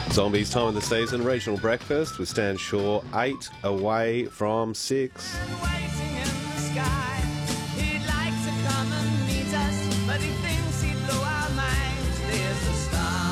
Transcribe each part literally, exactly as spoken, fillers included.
Zombies, time of the season, regional breakfast with Stan Shaw, eight away from six. Waiting in the sky. He'd like to come and meet us, but he thinks he'd blow our minds. There's a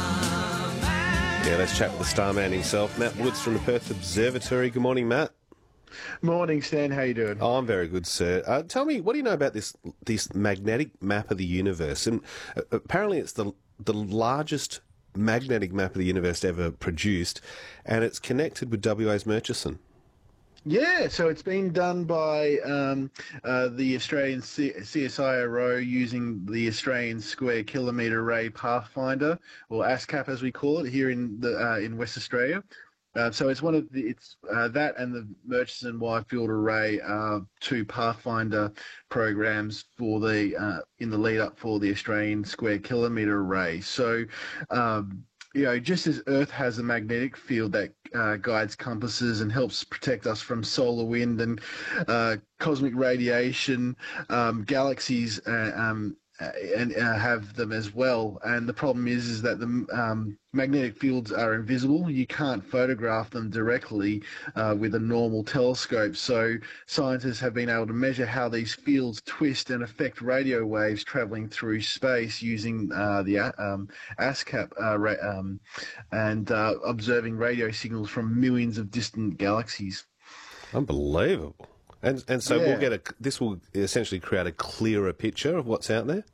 starman. Yeah, let's chat with the starman himself, Matt Woods from the Perth Observatory. Good morning, Matt. Morning, Stan. How you doing? Oh, I'm very good, sir. Uh, tell me, what do you know about this this magnetic map of the universe? And uh, apparently it's the the largest magnetic map of the universe ever produced, and it's connected with W A's Murchison. Yeah, so it's been done by um, uh, the Australian C- CSIRO using the Australian Square Kilometre Array Pathfinder, or ASCAP as we call it here in the uh, in West Australia. Uh, so it's one of the it's uh, that and the Murchison Wide Field Array are two Pathfinder programs for the uh, in the lead up for the Australian Square Kilometre Array. So. Um, You know, just as Earth has a magnetic field that uh, guides compasses and helps protect us from solar wind and uh, cosmic radiation, um, galaxies uh, um, uh, and uh, have them as well. And the problem is, is that the um, magnetic fields are invisible. You can't photograph them directly uh, with a normal telescope. So scientists have been able to measure how these fields twist and affect radio waves traveling through space using uh, the um, ASCAP uh, ra- um, and uh, observing radio signals from millions of distant galaxies. Unbelievable. And and so Yeah. we'll get a. This will essentially create a clearer picture of what's out there.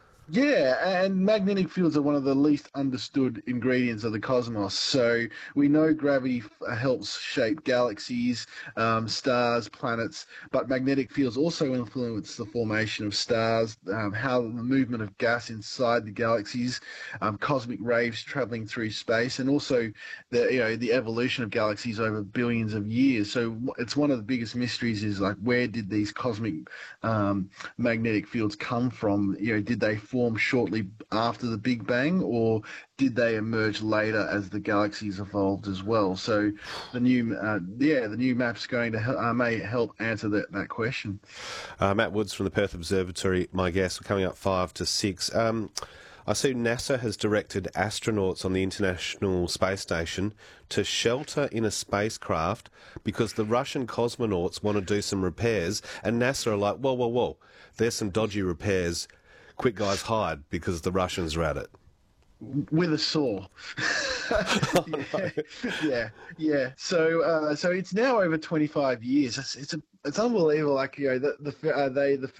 Yeah, and magnetic fields are one of the least understood ingredients of the cosmos. So we know gravity f- helps shape galaxies, um, stars, planets, but magnetic fields also influence the formation of stars, um, how the movement of gas inside the galaxies, um, cosmic rays traveling through space, and also the you know the evolution of galaxies over billions of years. So w- it's one of the biggest mysteries is like where did these cosmic um, magnetic fields come from? You know, did they form shortly after the Big Bang, or did they emerge later as the galaxies evolved as well? So the new, uh, yeah, the new map's going to hel- uh, may help answer that, that question. Uh, Matt Woods from the Perth Observatory, my guest. We're coming up five to six. Um, I see NASA has directed astronauts on the International Space Station to shelter in a spacecraft because the Russian cosmonauts want to do some repairs, and NASA are like, whoa, whoa, whoa, there's some dodgy repairs. Quick, guys, hide because the Russians are at it. With a saw. yeah, yeah, yeah. So, uh, so it's now over twenty-five years. It's, it's a, it's unbelievable. Like you know, the, the uh, they the